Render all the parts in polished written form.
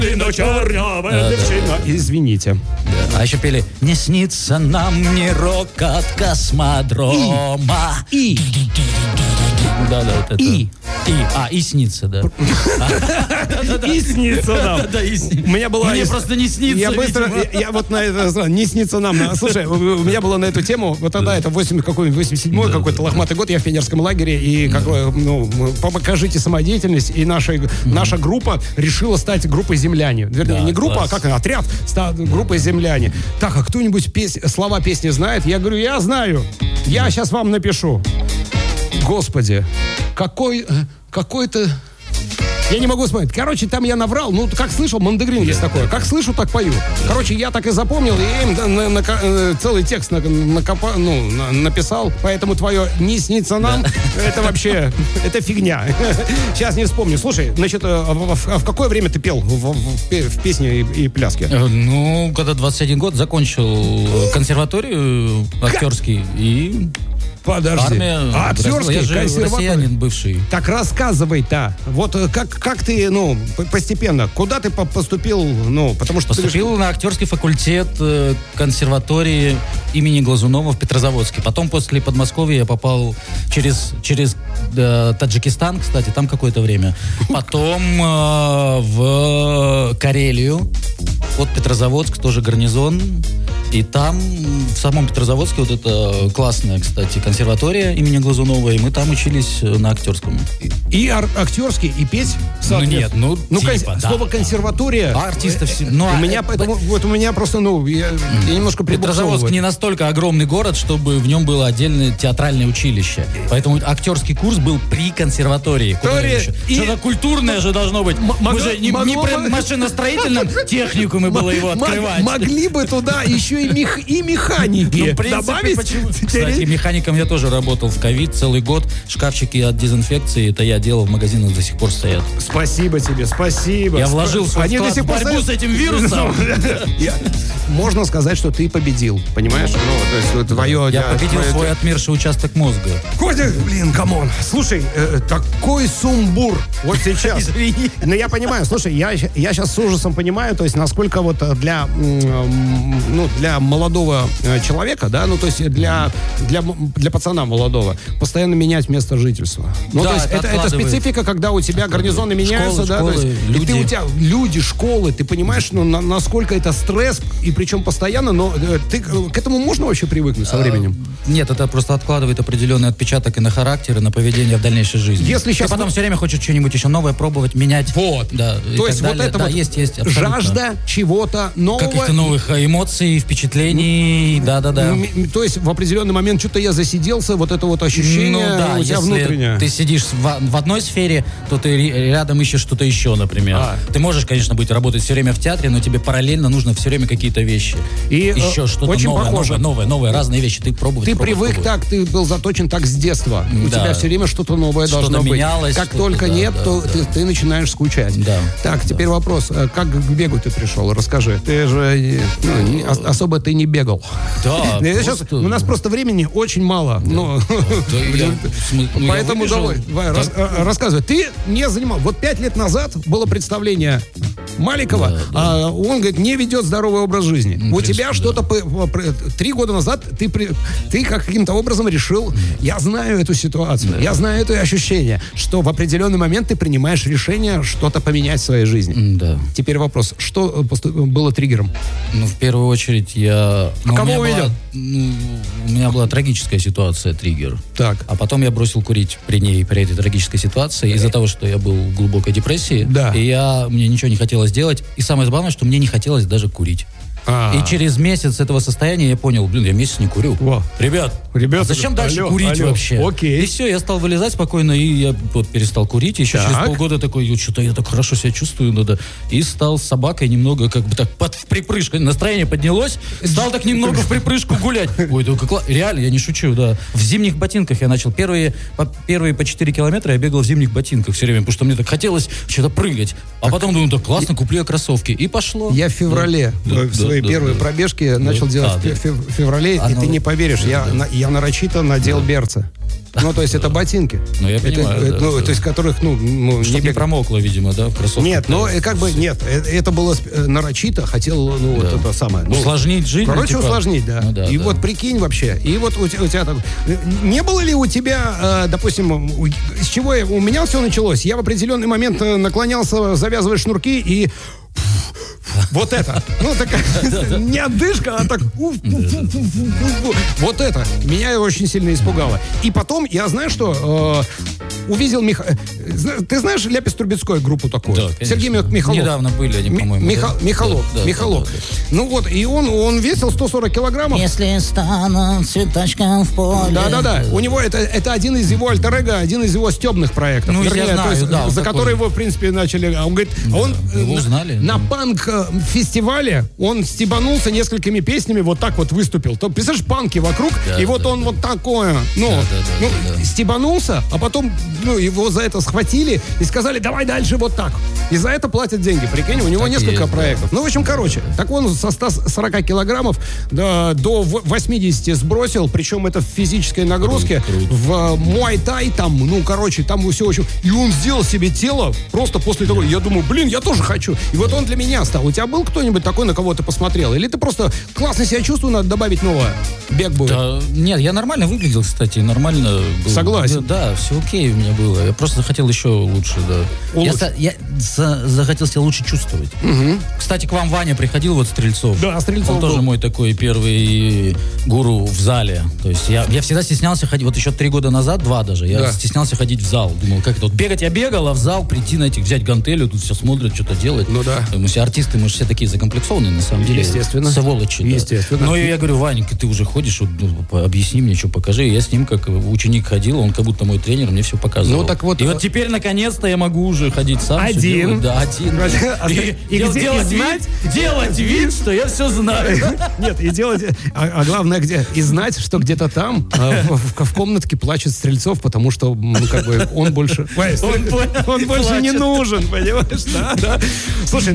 Ты на чернявая девчина. Извините. Да. А еще пели «Не снится нам ни рокот космодрома». Да, вот это. И снится, да. И снится нам. Да, и снится. У меня была... Мне просто не снится, Я быстро... Я вот на это... Не снится нам. Слушай, у меня было на эту тему, вот тогда это 87-й какой-то лохматый год, я в пионерском лагере, и покажите самодеятельность, и наша группа решила стать группой земляне. Вернее, не группа, а как отряд, группой земляне. Так, а кто-нибудь слова песни знает? Я говорю, я знаю. Я сейчас вам напишу. Господи, какой-то... Я не могу вспомнить. Короче, там я наврал. Ну, как слышал, Мандегрин есть такое. Как слышу, так пою. Короче, я так и запомнил, и я им целый текст написал. Поэтому твое «не снится нам» это вообще, это фигня. Сейчас не вспомню. Слушай, значит, в какое время ты пел в песне и пляске? Ну, когда 21 год, закончил консерваторию актерский и... Подожди. Армия, актерский, я же россиянин бывший. Так рассказывай-то. Вот как ты, постепенно, куда ты поступил, потому что... Поступил на актерский факультет консерватории имени Глазунова в Петрозаводске. Потом после Подмосковья я попал через Таджикистан, кстати, там какое-то время. Потом в Карелию. Вот Петрозаводск, тоже гарнизон. И там, в самом Петрозаводске, вот это классная, кстати, консерватория имени Глазунова, и мы там учились на актерском. И актерский, и петь? Нет, слово консерватория... Артистов... У меня просто, я немножко прибуксовываю. Петрозаводск не настолько огромный город, чтобы в нем было отдельное театральное училище. Поэтому актерский курс был при консерватории. Что-то культурное же должно быть. Мы же не при машиностроительном техникуме было его открывать. Могли бы туда еще и механики добавить. Кстати, механиком я тоже работал в ковид целый год. Шкафчики от дезинфекции, это я делал, в магазинах до сих пор стоят. Спасибо тебе, спасибо. Я вложил свой вклад в борьбу с этим вирусом. Можно сказать, что ты победил, понимаешь? Я победил свой отмерший участок мозга. Котик, камон. Слушай, такой сумбур вот сейчас. Извини. Но я понимаю, слушай, я сейчас с ужасом понимаю, то есть насколько вот для молодого человека, да, то есть для пацана молодого постоянно менять место жительства. То есть это специфика, когда у тебя гарнизоны меняются, школы, то есть люди. у тебя люди, школы, ты понимаешь, насколько это стресс, и причем постоянно, но к этому можно вообще привыкнуть со временем? Нет, это просто откладывает определенный отпечаток и на характер, и на поведение в дальнейшей жизни. Если сейчас ты потом все время хочешь что-нибудь еще новое пробовать, менять. Вот. Да, то есть вот это есть жажда чего-то нового. Каких-то новых эмоций, впечатлений, да. То есть в определенный момент что-то я засиделся, вот это вот ощущение у тебя внутреннее. Ты сидишь в одной сфере, то ты рядом ищешь что-то еще, например. Ты можешь, конечно, работать все время в театре, но тебе параллельно нужно все время какие-то вещи. И еще что-то новое, разные вещи. Ты пробуешь. Ты привык так, ты был заточен так с детства. У тебя все время что-то новое должно быть. Менялось. Как только нет, то ты начинаешь скучать. Так, теперь вопрос. Как к бегу ты пришел? Расскажи. Ты же особо ты не бегал. Да. У нас просто времени очень мало. Поэтому давай, рассказывай. Ты не занимал. Вот 5 лет назад было представление Маликова, он говорит, не ведет здоровый образ жизни. У тебя что-то 3 года назад ты каким-то образом решил, я знаю эту ситуацию, я знаю это ощущение, что в определенный момент ты принимаешь решение что-то поменять в своей жизни. Да. Теперь вопрос, что было триггером? В первую очередь кого увидел? У меня была трагическая ситуация, триггер. Так. А потом я бросил курить при этой трагической ситуации из-за того, что я был в глубокой депрессии. Да. И мне ничего не хотелось делать. И самое забавное, что мне не хотелось даже курить. И через месяц этого состояния я понял, я месяц не курю. Ребят, зачем дальше курить вообще? Окей. И все, я стал вылезать спокойно, и я перестал курить. И еще через полгода такой, что-то я так хорошо себя чувствую, надо. И стал с собакой немного в припрыжку. Настроение поднялось, стал так немного в припрыжку гулять. Ой, реально, я не шучу, да. В зимних ботинках я начал. Первые по 4 километра я бегал в зимних ботинках все время, потому что мне так хотелось что-то прыгать. А потом думаю, классно, куплю я кроссовки. И пошло. Я в феврале свои первые пробежки начал делать в феврале, и ты не поверишь, я нарочито надел берцы. Ну, то есть это ботинки. Ну, я понимаю, то есть которых, не промокло, видимо, да, в кроссовках. Нет, нет, это было нарочито, хотел, это самое. Усложнить жизнь. Короче, усложнить, да. И вот прикинь вообще, и вот у тебя так... Не было ли у тебя, допустим, с чего у меня все началось? Я в определенный момент наклонялся завязывать шнурки и... Вот это. Такая не отдышка, а так... Вот это. Меня очень сильно испугало. И потом, я знаю, что увидел... Ты знаешь Ляпис Трубецкой группу такую? Да, конечно. Сергей Михалов. Недавно были они, по-моему. Михалов. Ну вот, и он весил 140 килограммов. Если стану цветочком в поле. Да. У него это один из его альтер-эго, один из его стебных проектов. Ну, я знаю, за который его, в принципе, начали... Он говорит, его узнали. На панк-фестивале он стебанулся несколькими песнями, вот так вот выступил. То, представляешь, панки вокруг, и вот он вот такое. Стебанулся, а потом его за это схватили и сказали, давай дальше вот так. И за это платят деньги. Прикинь, у него несколько проектов. Ну, в общем, так он со 140 килограммов до 80 сбросил, причем это в физической нагрузке, в муай-тай там, там все очень... И он сделал себе тело просто после того, я думаю, я тоже хочу. И вот он для меня стал. У тебя был кто-нибудь такой, на кого ты посмотрел? Или ты просто классно себя чувствую, надо добавить новое? Бег будет? Да, нет, я нормально выглядел, кстати, нормально был. Согласен. Да, все окей у меня было. Я просто захотел еще лучше, да. Я захотел себя лучше чувствовать. Угу. Кстати, к вам Ваня приходил, Стрельцов. Да, Стрельцов Он тоже мой такой первый гуру в зале. То есть я всегда стеснялся ходить, еще 3 года назад, 2 даже, я стеснялся ходить в зал. Думал, как это, бегать я бегал, а в зал прийти взять гантели, тут все смотрят, что-то делать. Ну да. Мы все артисты, мы же все такие закомплексованные, на самом деле. Естественно. Сволочи. Естественно. Но я говорю, Ваненька, ты уже ходишь, объясни мне, что покажи. Я с ним как ученик ходил, он как будто мой тренер, мне все показывал. И вот теперь, наконец-то, я могу уже ходить сам. Один. Да, один. И делать вид, что я все знаю. Нет, и делать... А главное, где? И знать, что где-то там, в комнатке плачет Стрельцов, потому что, он больше... Он больше не нужен, понимаешь? Да. Слушай,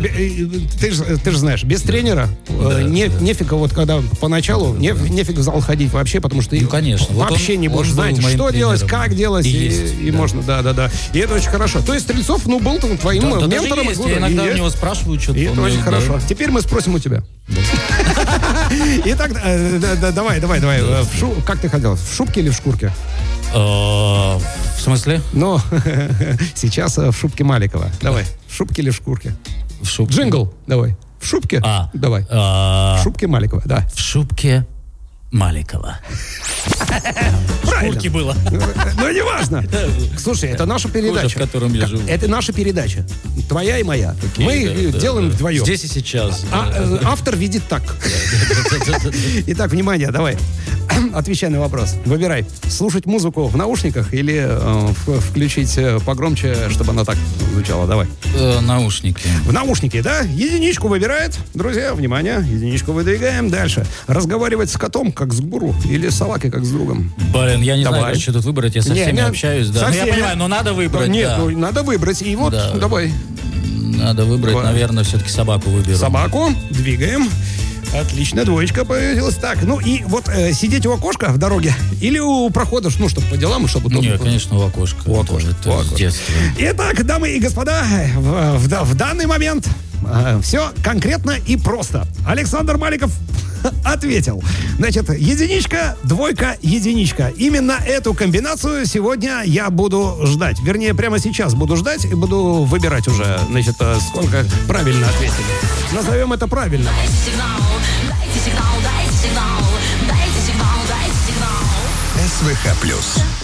ты же знаешь, без тренера нефига, когда поначалу, нефиг в зал ходить вообще, потому что конечно. Вообще не будешь знать, что делать, как делать, и можно, да. И это очень хорошо. То есть Стрельцов, был твоим ментором. Я иногда у него спрашиваю что-то. И это очень хорошо. Теперь мы спросим у тебя. Итак, давай. Как ты хотел? В шубке или в шкурке? В смысле? Сейчас в шубке Маликова. Давай. В шубке или в шкурке? В шубке. Джингл, давай. В шубке? Давай. В шубке Маликова, да. В шубке Маликова. Правильно. было. Неважно. Слушай, это наша передача. В котором я живу. Это наша передача. Твоя и моя. Мы делаем вдвоем. Здесь и сейчас. Автор видит так. Итак, внимание, давай. Отвечай на вопрос. Выбирай. Слушать музыку в наушниках или включить погромче, чтобы она так звучала. Давай. Наушники. В наушники, да? Единичку выбирает. Друзья, внимание. Единичку выдвигаем. Дальше. Разговаривать с котом, как с гуру, или с собакой, как с другом. Блин, я не знаю, что тут выбрать. Я со всеми общаюсь. Да. Я понимаю, но надо выбрать. Нет, надо выбрать. И вот, давай. Надо выбрать, наверное, все-таки собаку выберу. Собаку. Двигаем. Отлично, 2 появилась. Так, и вот сидеть у окошка в дороге или у прохода, чтобы по делам, чтобы... Нет, конечно, у окошка. У окошка. Это с детства. Итак, дамы и господа, в данный момент все конкретно и просто. Александр Маликов ответил. Значит, 1, 2, 1. Именно эту комбинацию сегодня я буду ждать. Вернее, прямо сейчас буду ждать и буду выбирать уже, сколько правильно ответили. Назовем это правильно. СВХ+.